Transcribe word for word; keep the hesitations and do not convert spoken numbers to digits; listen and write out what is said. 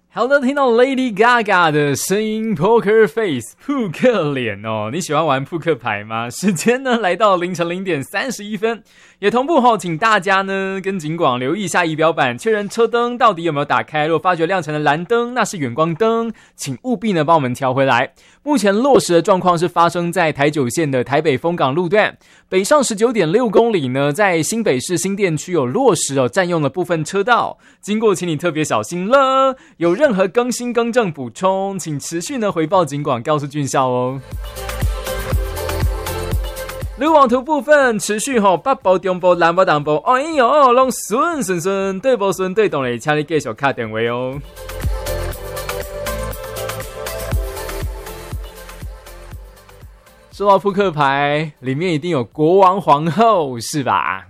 好的，听到 Lady Gaga 的声音 Poker Face 扑克脸哦，你喜欢玩扑克牌吗？时间呢来到凌晨零点三十一分，也同步后请大家呢跟警广留意一下仪表板，确认车灯到底有没有打开，如果发觉亮成的蓝灯那是远光灯，请务必呢帮我们调回来。目前落实的状况是发生在台九线的台北丰港路段，北上 十九点六公里呢，在新北市新店区有落实哦，占用了部分车道，经过请你特别小心了。有任何更新更正补充，请持续呢回报警广告诉军校哦。路网图部分持续吼、哦，北部、中部、南部、东部，哎呦，拢顺顺顺，对不顺对动嘞，请你继续打电话哦。说到扑克牌，里面一定有国王、皇后，是吧？